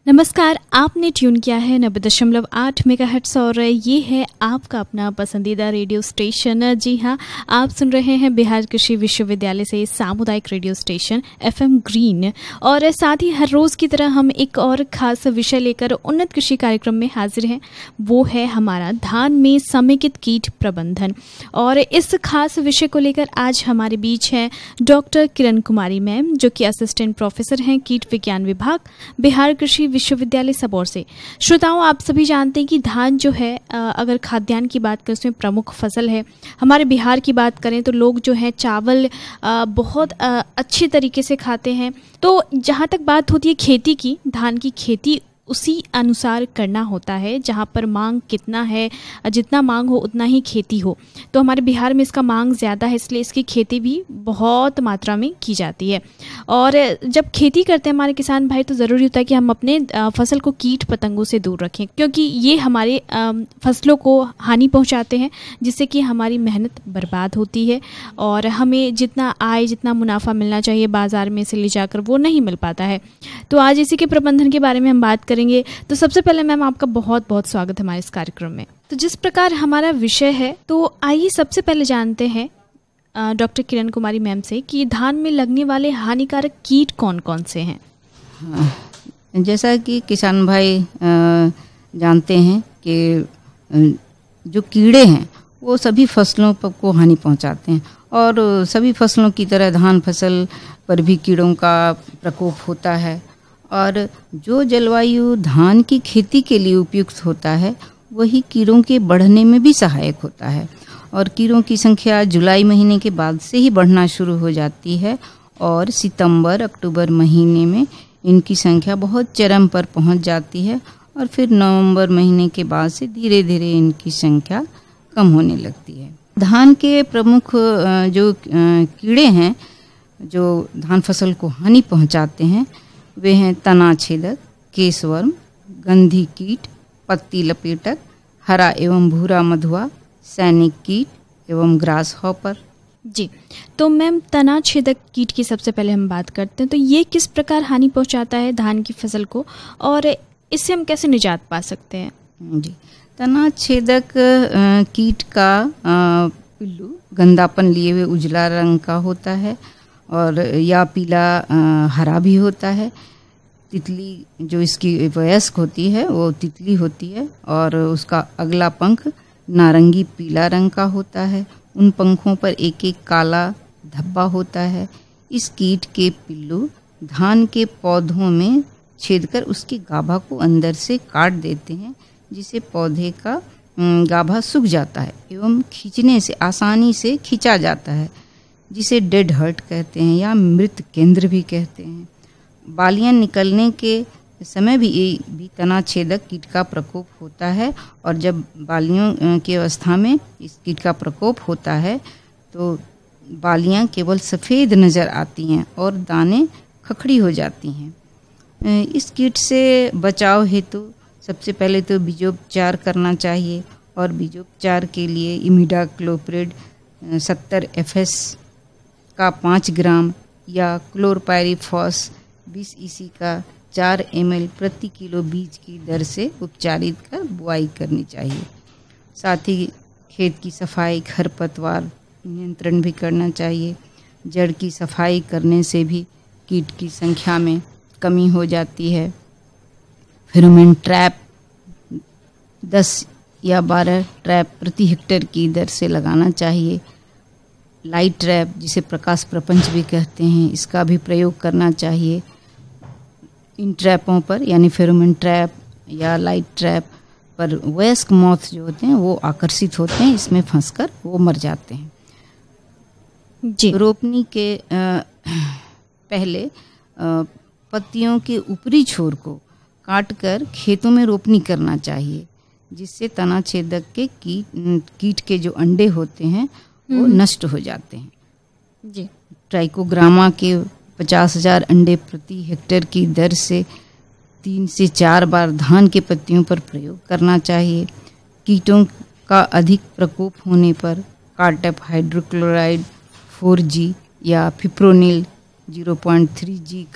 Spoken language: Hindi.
नमस्कार, आपने ट्यून किया है 90.8 मेगाहर्ट्ज़ और ये है आपका अपना पसंदीदा रेडियो स्टेशन। जी हाँ, आप सुन रहे हैं बिहार कृषि विश्वविद्यालय से सामुदायिक रेडियो स्टेशन FM ग्रीन। और साथ ही हर रोज़ की तरह हम एक और ख़ास विषय लेकर उन्नत कृषि कार्यक्रम में हाजिर हैं। वो है हमारा धान में समेकित कीट प्रबंधन। और इस खास विषय को लेकर आज हमारे बीच हैं डॉक्टर किरण कुमारी मैम, जो कि असिस्टेंट प्रोफेसर हैं कीट विज्ञान विभाग, बिहार कृषि विश्वविद्यालय सबौर से। श्रोताओं, आप सभी जानते हैं कि धान जो है, अगर खाद्यान्न की बात करें उसमें प्रमुख फसल है। हमारे बिहार की बात करें तो लोग जो है चावल बहुत अच्छे तरीके से खाते हैं। तो जहाँ तक बात होती है खेती की, धान की खेती उसी अनुसार करना होता है जहाँ पर मांग कितना है, जितना मांग हो उतना ही खेती हो। तो हमारे बिहार में इसका मांग ज़्यादा है, इसलिए इसकी खेती भी बहुत मात्रा में की जाती है। और जब खेती करते हैं हमारे किसान भाई, तो ज़रूरी होता है कि हम अपने फसल को कीट पतंगों से दूर रखें, क्योंकि ये हमारे फसलों को हानि पहुँचाते हैं, जिससे कि हमारी मेहनत बर्बाद होती है और हमें जितना आय, जितना मुनाफा मिलना चाहिए बाज़ार में से ले जाकर, वो नहीं मिल पाता है। तो आज इसी के प्रबंधन के बारे में हम बात करेंगे। तो सबसे पहले मैम, आपका बहुत बहुत स्वागत है हमारे इस कार्यक्रम में। तो जिस प्रकार हमारा विषय है, तो आइए सबसे पहले जानते हैं डॉक्टर किरण कुमारी मैम से कि धान में लगने वाले हानिकारक कीट कौन कौन से हैं। जैसा कि किसान भाई जानते हैं कि जो कीड़े हैं वो सभी फसलों को हानि पहुंचाते हैं, और सभी फसलों की तरह धान फसल पर भी कीड़ों का प्रकोप होता है। और जो जलवायु धान की खेती के लिए उपयुक्त होता है, वही कीड़ों के बढ़ने में भी सहायक होता है। और कीड़ों की संख्या जुलाई महीने के बाद से ही बढ़ना शुरू हो जाती है, और सितंबर अक्टूबर महीने में इनकी संख्या बहुत चरम पर पहुंच जाती है, और फिर नवंबर महीने के बाद से धीरे धीरे इनकी संख्या कम होने लगती है। धान के प्रमुख जो कीड़े हैं जो धान फसल को हानि पहुंचाते हैं, वे हैं तना छेदक, केसवर्म, गंधी कीट, पत्ती लपेटक, हरा एवं भूरा मधुआ, सैनिक कीट एवं ग्रास हॉपर। जी, तो मैम तना छेदक कीट की सबसे पहले हम बात करते हैं। तो ये किस प्रकार हानि पहुंचाता है धान की फसल को, और इससे हम कैसे निजात पा सकते हैं? जी, तना छेदक कीट का पिल्लू गंदापन लिए हुए उजला रंग का होता है, और या पीला हरा भी होता है। तितली जो इसकी वयस्क होती है वो तितली होती है, और उसका अगला पंख नारंगी पीला रंग का होता है। उन पंखों पर एक एक काला धब्बा होता है। इस कीट के पिल्लू धान के पौधों में छेदकर उसके गाभा को अंदर से काट देते हैं, जिससे पौधे का गाभा सूख जाता है एवं खींचने से आसानी से खींचा जाता है, जिसे डेड हर्ट कहते हैं या मृत केंद्र भी कहते हैं। बालियां निकलने के समय भी तना छेदक कीट का प्रकोप होता है, और जब बालियों की अवस्था में इस कीट का प्रकोप होता है तो बालियां केवल सफ़ेद नज़र आती हैं और दाने खखड़ी हो जाती हैं। इस कीट से बचाव हेतु सबसे पहले तो बीजोपचार करना चाहिए, और बीजोपचार के लिए इमिडाक्लोप्रिड 70 FS का 5 ग्राम या क्लोरपायरीफॉस 20 EC का 4 ml प्रति किलो बीज की दर से उपचारित कर बुआई करनी चाहिए। साथ ही खेत की सफाई, खरपतवार नियंत्रण भी करना चाहिए। जड़ की सफाई करने से भी कीट की संख्या में कमी हो जाती है। फेरोमोन ट्रैप 10 या 12 ट्रैप प्रति हेक्टेयर की दर से लगाना चाहिए। लाइट ट्रैप, जिसे प्रकाश प्रपंच भी कहते हैं, इसका भी प्रयोग करना चाहिए। इन ट्रैपों पर यानी फेरोमोन ट्रैप या लाइट ट्रैप पर वयस्क मॉथ जो होते हैं वो आकर्षित होते हैं, इसमें फंसकर वो मर जाते हैं। जी, रोपनी के पहले पत्तियों के ऊपरी छोर को काटकर खेतों में रोपनी करना चाहिए, जिससे तना छेदक के कीट के जो अंडे होते हैं वो नष्ट हो जाते हैं। जी, ट्राइकोग्रामा के 50,000 अंडे प्रति हेक्टेयर की दर से 3 से 4 बार धान के पत्तियों पर प्रयोग करना चाहिए। कीटों का अधिक प्रकोप होने पर कार्टेप हाइड्रोक्लोराइड 4G या फिप्रोनिल 0.3G